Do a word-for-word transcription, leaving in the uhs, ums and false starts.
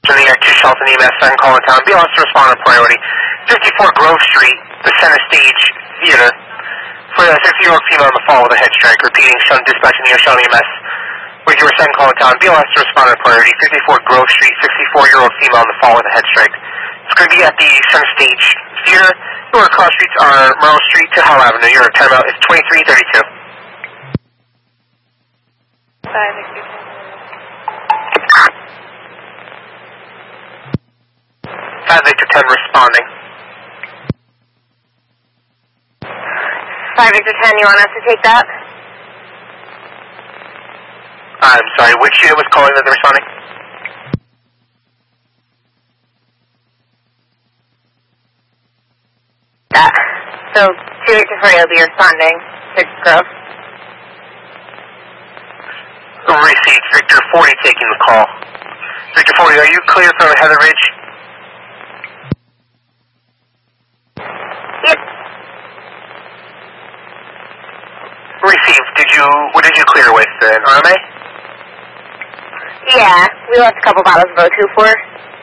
Sending Act two Shelton E M S, second call in town. B L S to respond on priority. fifty-four Grove Street, the Center Stage Theater. For a sixty-year-old female on the fall with a head strike. Repeating, Shelton dispatch and Shelton E M S. With your second call in town. B L S to respond on priority. fifty-four Grove Street, sixty-four-year-old female on the fall with a head strike. It's going to be at the Center Stage Theater. Your cross streets are Merrill Street to Howell Avenue. Your timeout is twenty-three thirty-two. Five Victor ten. Five Victor ten responding. Five Victor ten, you want us to take that? I'm sorry, which unit was calling that they're responding? That. So, two Victor forty will be responding to Grove. Received. Victor forty taking the call. Victor forty, are you clear from Heather Ridge? Yep. Received. Did you, what did you clear with, an R M A? Yeah, we left a couple bottles of O two for.